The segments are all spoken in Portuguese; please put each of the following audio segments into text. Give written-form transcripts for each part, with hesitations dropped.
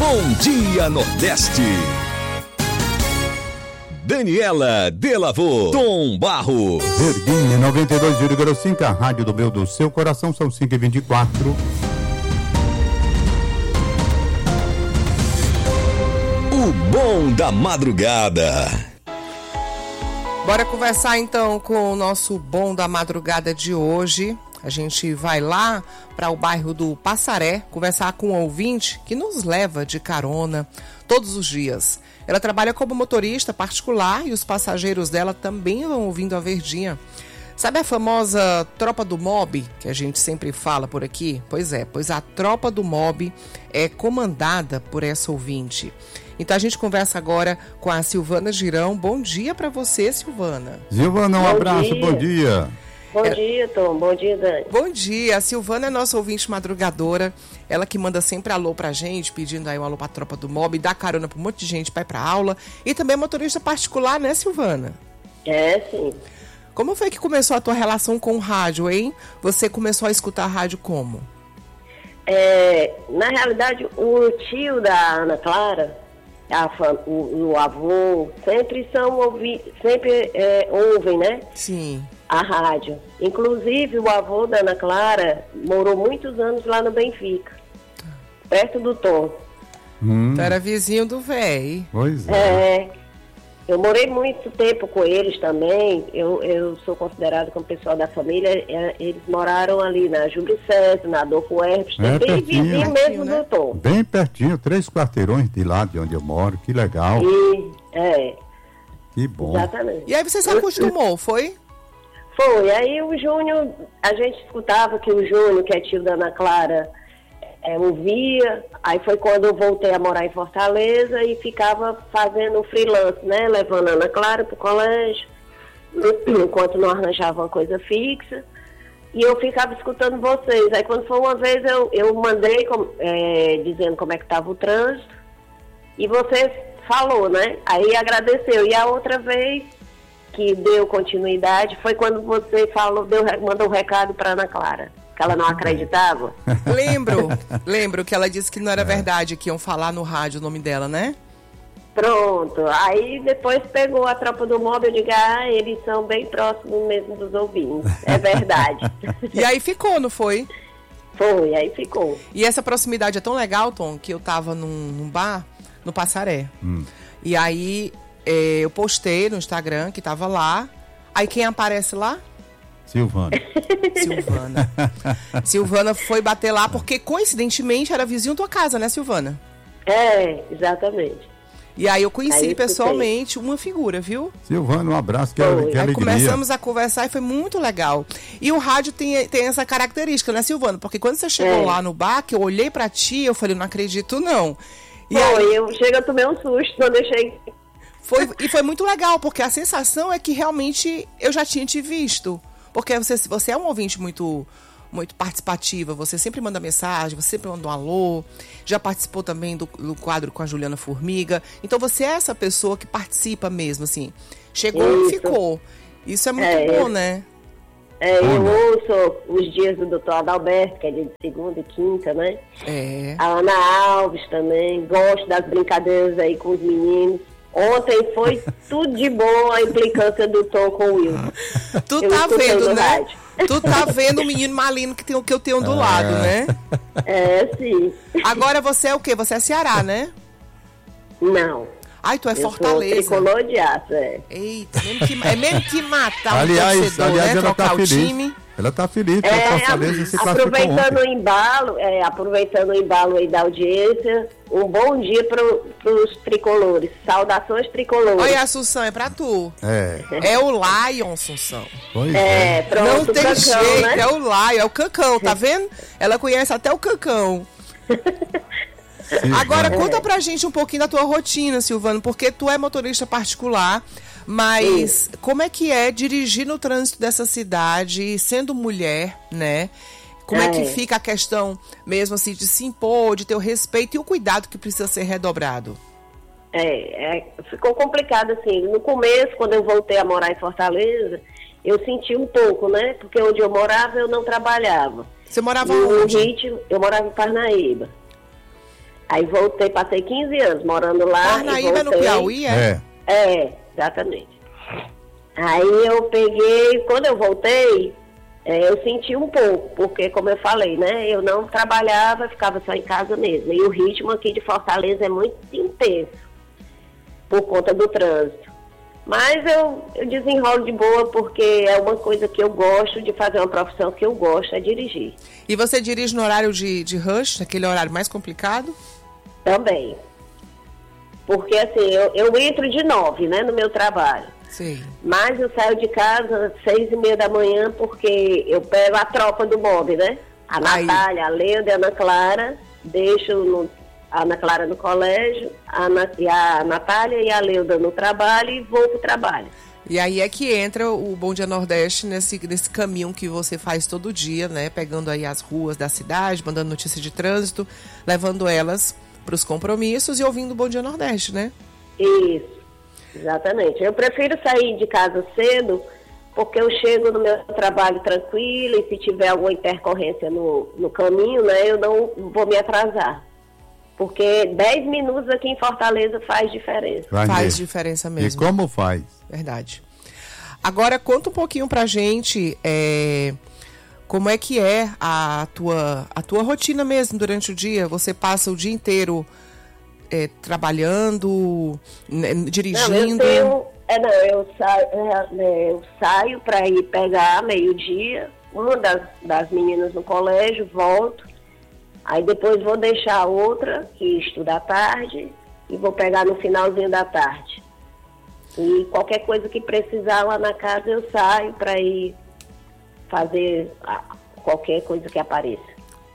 Bom Dia Nordeste. Daniela Delavô, Tom Barros. Verdinha 92,5, a rádio do meu, do seu coração, são 5h24. O bom da madrugada. Bora conversar então com o nosso bom da madrugada de hoje. A gente vai lá para o bairro do Passaré conversar com um ouvinte que nos leva de carona todos os dias. Ela trabalha como motorista particular e os passageiros dela também vão ouvindo a Verdinha. Sabe a famosa Tropa do Mob, que a gente sempre fala por aqui? Pois a Tropa do Mob é comandada por essa ouvinte. Então a gente conversa agora com a Silvana Girão. Bom dia para você, Silvana. Silvana, um abraço, bom dia. Bom dia, Tom. Bom dia, Dani. Bom dia. A Silvana é nossa ouvinte madrugadora. Ela que manda sempre alô pra gente, pedindo aí um alô pra Tropa do Mob, dá carona pra um monte de gente pra ir pra aula. E também é motorista particular, né, Silvana? É, sim. Como foi que começou a tua relação com o rádio, hein? Você começou a escutar rádio como? Na realidade, o tio da Ana Clara, o avô, sempre ouvem, né? Sim. A rádio. Inclusive, o avô da Ana Clara morou muitos anos lá no Benfica, perto do Tom. Tu era vizinho do véi. Pois é. Eu morei muito tempo com eles também. Eu sou considerada como pessoal da família. Eles moraram ali na Júlio César, na Adolfo Herpes, bem vizinho mesmo do Tom. Bem pertinho, 3 quarteirões de lá de onde eu moro, que legal. Que bom. Exatamente. E aí você se acostumou, foi? Foi, aí o Júnior, a gente escutava que o Júnior, que é tio da Ana Clara, ouvia, aí foi quando eu voltei a morar em Fortaleza e ficava fazendo freelance, né, levando a Ana Clara pro colégio, enquanto não arranjava uma coisa fixa, e eu ficava escutando vocês. Aí quando foi uma vez eu mandei dizendo como é que estava o trânsito, e você falou, né, aí agradeceu, e a outra vez que deu continuidade foi quando você mandou um recado para Ana Clara, que ela não acreditava. Lembro que ela disse que não era verdade, que iam falar no rádio o nome dela, né? Pronto, aí depois pegou a Tropa do Mob, eu digo, eles são bem próximos mesmo dos ouvintes, é verdade. E aí ficou, não foi? Foi, aí ficou. E essa proximidade é tão legal, Tom, que eu tava num bar, no Passaré, e aí eu postei no Instagram que tava lá. Aí quem aparece lá? Silvana. Silvana foi bater lá porque coincidentemente era vizinho da tua casa, né, Silvana? Exatamente. E aí eu conheci pessoalmente uma figura, viu? Silvana, um abraço, que alegria. Aí começamos a conversar e foi muito legal. E o rádio tem essa característica, né, Silvana? Porque quando você chegou lá no bar, que eu olhei pra ti, eu falei, não acredito não. E aí, eu tomei um susto quando eu cheguei. Foi muito legal, porque a sensação é que realmente eu já tinha te visto. Porque você é um ouvinte muito, muito participativa, você sempre manda mensagem, você sempre manda um alô, já participou também do quadro com a Juliana Formiga. Então você é essa pessoa que participa mesmo, assim. Chegou e ficou. Isso é muito bom, né? Eu ouço os dias do Dr. Adalberto, que é de segunda e quinta, né? A Ana Alves também, gosto das brincadeiras aí com os meninos. Ontem foi tudo de bom a implicância do Tom com o Will. Tu tá vendo, né? Tu tá vendo o menino malino que eu tenho do lado, né? Sim. Agora você é o quê? Você é Ceará, né? Não. Ai, tu é Fortaleza. Eu sou tricolor de aço, Eita, mesmo que matar aliás, um torcedor, né? ela Trocar tá o feliz. time. Ela tá feliz que o Fortaleza se classificou aproveitando ontem. aproveitando o embalo aí da audiência, um bom dia pros tricolores. Saudações tricolores. Olha, Assunção, é pra tu. É o Lion, Assunção. Pois pronto. Não tem Cacão, jeito, né? é o Lion, é o Cacão, tá vendo? Ela conhece até o Cacão. Agora, conta pra gente um pouquinho da tua rotina, Silvana, porque tu é motorista particular, mas como é que é dirigir no trânsito dessa cidade, sendo mulher, né? Como é que fica a questão mesmo assim de se impor, de ter o respeito e o cuidado que precisa ser redobrado? Ficou complicado assim. No começo, quando eu voltei a morar em Fortaleza, eu senti um pouco, né? Porque onde eu morava, eu não trabalhava. Você morava onde? Eu morava em Parnaíba. Aí voltei, passei 15 anos morando lá. Parnaíba é no Piauí, Exatamente. Aí eu peguei, quando eu voltei, eu senti um pouco, porque como eu falei, né, eu não trabalhava, ficava só em casa mesmo. E o ritmo aqui de Fortaleza é muito intenso, por conta do trânsito. Mas eu desenrolo de boa, porque é uma coisa que eu gosto de fazer, uma profissão que eu gosto, é dirigir. E você dirige no horário de rush, naquele horário mais complicado? Também. Porque assim, eu entro de 9, né, no meu trabalho. Sim. Mas eu saio de casa às 6h30 da manhã, porque eu pego a tropa do Bob, né? A Natália, a Leuda e a Ana Clara, deixo a Ana Clara no colégio, a Natália e a Leuda no trabalho e vou pro trabalho. E aí é que entra o Bom Dia Nordeste nesse caminho que você faz todo dia, né? Pegando aí as ruas da cidade, mandando notícia de trânsito, levando elas para os compromissos e ouvindo o Bom Dia Nordeste, né? Isso, exatamente. Eu prefiro sair de casa cedo, porque eu chego no meu trabalho tranquilo e se tiver alguma intercorrência no caminho, né? Eu não vou me atrasar. Porque 10 minutos aqui em Fortaleza faz diferença. Faz diferença mesmo. E como faz? Verdade. Agora, conta um pouquinho pra gente como é que é a tua rotina mesmo durante o dia. Você passa o dia inteiro trabalhando, dirigindo? Eu saio para ir pegar meio-dia, uma das meninas no colégio, volto. Aí depois vou deixar a outra, que estuda à tarde, e vou pegar no finalzinho da tarde. E qualquer coisa que precisar lá na casa, eu saio para ir fazer qualquer coisa que apareça.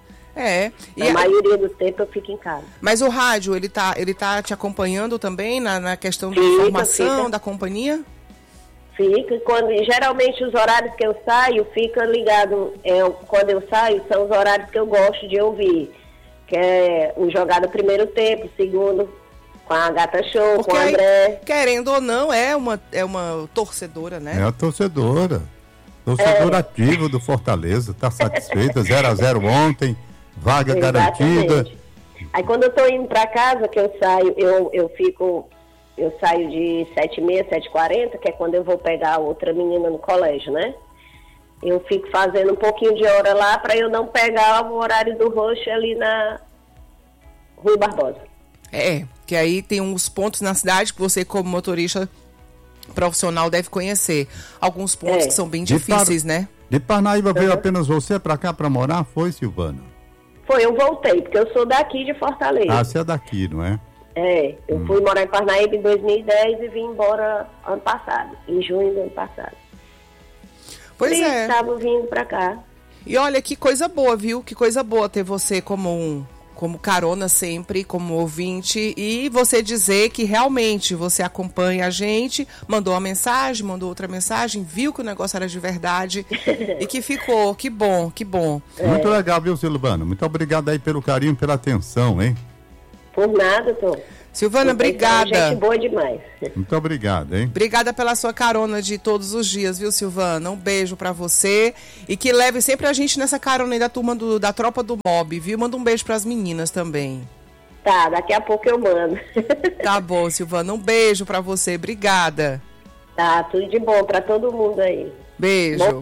A maioria do tempo eu fico em casa. Mas o rádio, ele tá te acompanhando também na questão de informação da companhia? Fica, geralmente os horários que eu saio, fica ligado, quando eu saio, são os horários que eu gosto de ouvir, que é o Jogada Primeiro Tempo, segundo, com a Gata Show, porque com o André. Querendo ou não, é uma torcedora, né? É a torcedora. Torcedora ativa do Fortaleza, tá satisfeita, 0-0 ontem, vaga garantida. Aí quando eu tô indo pra casa, que eu saio, eu saio de 7h30, 7h40, que é quando eu vou pegar a outra menina no colégio, né? Eu fico fazendo um pouquinho de hora lá para eu não pegar o horário do rush ali na Rui Barbosa. Que aí tem uns pontos na cidade que você, como motorista profissional, deve conhecer. Alguns pontos que são bem difíceis, né? De Parnaíba veio apenas você para cá para morar? Foi, Silvana? Foi, eu voltei, porque eu sou daqui de Fortaleza. Ah, você é daqui, não é? Eu fui morar em Parnaíba em 2010 e vim embora ano passado, em junho do ano passado. Pois é. Estava vindo pra cá. E olha, que coisa boa, viu? Que coisa boa ter você como carona sempre, como ouvinte, e você dizer que realmente você acompanha a gente, mandou uma mensagem, mandou outra mensagem, viu que o negócio era de verdade e que ficou, que bom. Muito legal, viu, Silvana? Muito obrigado aí pelo carinho, pela atenção, hein? Por nada, Tom. Silvana, obrigada. Gente boa demais. Muito obrigado, hein? Obrigada pela sua carona de todos os dias, viu, Silvana? Um beijo pra você e que leve sempre a gente nessa carona aí da turma da tropa do Mob, viu? Manda um beijo pras meninas também. Tá, daqui a pouco eu mando. Tá bom, Silvana, um beijo pra você, obrigada. Tá, tudo de bom pra todo mundo aí. Beijo. Bom.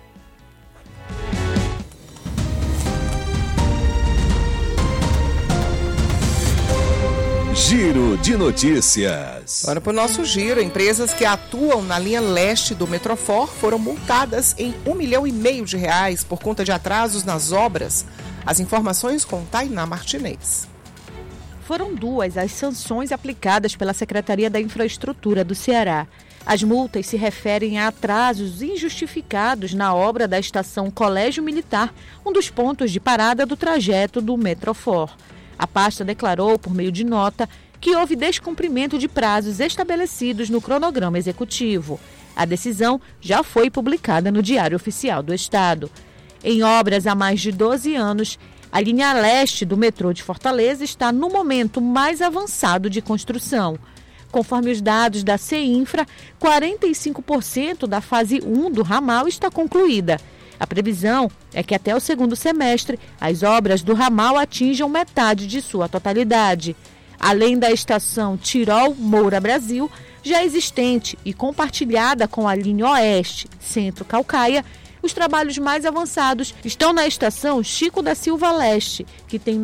Giro de notícias. Agora para o nosso giro, empresas que atuam na linha leste do Metrofor foram multadas em R$1,5 milhão por conta de atrasos nas obras. As informações com Tainá Martinez. Foram 2 as sanções aplicadas pela Secretaria da Infraestrutura do Ceará. As multas se referem a atrasos injustificados na obra da estação Colégio Militar, um dos pontos de parada do trajeto do Metrofor. A pasta declarou, por meio de nota, que houve descumprimento de prazos estabelecidos no cronograma executivo. A decisão já foi publicada no Diário Oficial do Estado. Em obras há mais de 12 anos, a linha leste do metrô de Fortaleza está no momento mais avançado de construção. Conforme os dados da CEINFRA, 45% da fase 1 do ramal está concluída. A previsão é que até o segundo semestre, as obras do ramal atinjam metade de sua totalidade. Além da estação Tirol-Moura Brasil, já existente e compartilhada com a linha Oeste, Centro-Caucaia, os trabalhos mais avançados estão na estação Chico da Silva Leste, que tem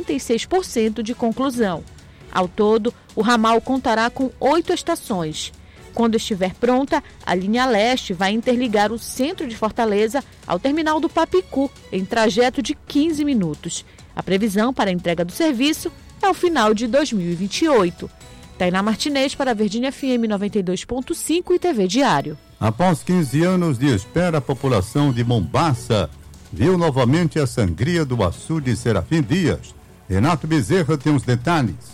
96% de conclusão. Ao todo, o ramal contará com 8 estações. Quando estiver pronta, a linha Leste vai interligar o centro de Fortaleza ao terminal do Papicu, em trajeto de 15 minutos. A previsão para a entrega do serviço é o final de 2028. Tainá Martinez para a Verdinha FM 92.5 e TV Diário. Após 15 anos de espera, a população de Mombaça viu novamente a sangria do açude Serafim Dias. Renato Bezerra tem os detalhes.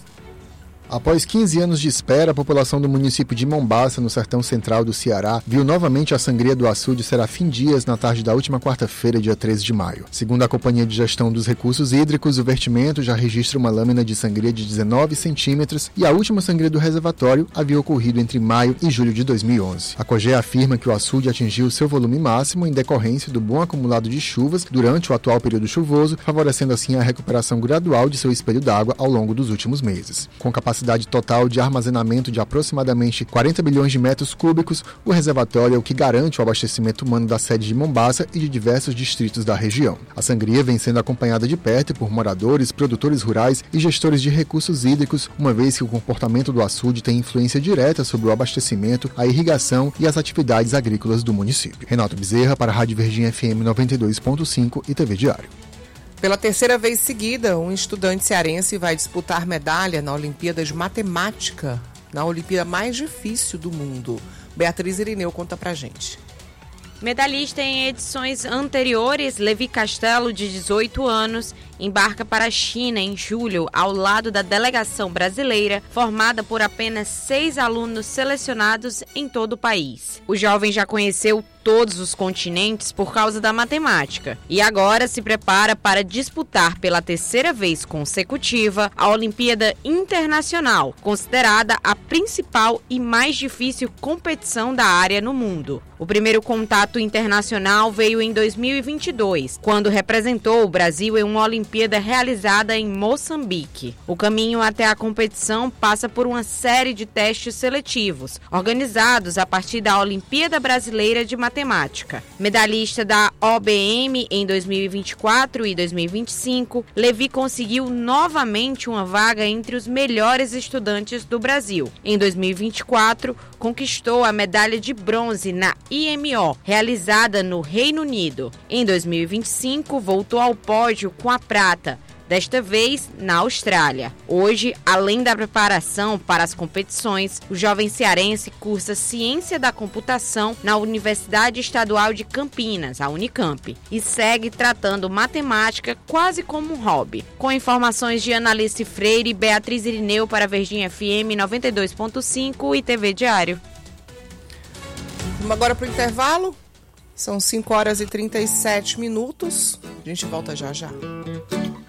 Após 15 anos de espera, a população do município de Mombaça, no sertão central do Ceará, viu novamente a sangria do açude Serafim Dias na tarde da última quarta-feira, dia 13 de maio. Segundo a Companhia de Gestão dos Recursos Hídricos, o vertimento já registra uma lâmina de sangria de 19 centímetros e a última sangria do reservatório havia ocorrido entre maio e julho de 2011. A COGE afirma que o açude atingiu seu volume máximo em decorrência do bom acumulado de chuvas durante o atual período chuvoso, favorecendo assim a recuperação gradual de seu espelho d'água ao longo dos últimos meses. Com capacidade total de armazenamento de aproximadamente 40 bilhões de metros cúbicos, o reservatório é o que garante o abastecimento humano da sede de Mombaça e de diversos distritos da região. A sangria vem sendo acompanhada de perto por moradores, produtores rurais e gestores de recursos hídricos, uma vez que o comportamento do açude tem influência direta sobre o abastecimento, a irrigação e as atividades agrícolas do município. Renato Bezerra para a Rádio Verdinha FM 92.5 e TV Diário. Pela terceira vez seguida, um estudante cearense vai disputar medalha na Olimpíada de Matemática, na Olimpíada mais difícil do mundo. Beatriz Irineu conta pra gente. Medalhista em edições anteriores, Levi Castelo, de 18 anos, embarca para a China em julho, ao lado da delegação brasileira, formada por apenas 6 alunos selecionados em todo o país. O jovem já conheceu todos os continentes por causa da matemática e agora se prepara para disputar pela terceira vez consecutiva a Olimpíada Internacional, considerada a principal e mais difícil competição da área no mundo. O primeiro contato internacional veio em 2022, quando representou o Brasil em uma Olimpíada realizada em Moçambique. O caminho até a competição passa por uma série de testes seletivos, organizados a partir da Olimpíada Brasileira de Matemática. Medalhista da OBM em 2024 e 2025, Levi conseguiu novamente uma vaga entre os melhores estudantes do Brasil. Em 2024, conquistou a medalha de bronze na IMO, realizada no Reino Unido. Em 2025, voltou ao pódio com a prata, desta vez na Austrália. Hoje, além da preparação para as competições, o jovem cearense cursa Ciência da Computação na Universidade Estadual de Campinas, a Unicamp, e segue tratando matemática quase como um hobby. Com informações de Analice Freire e Beatriz Irineu para a Verdinha FM 92.5 e TV Diário. Vamos agora para o intervalo. São 5 horas e 37 minutos. A gente volta já já.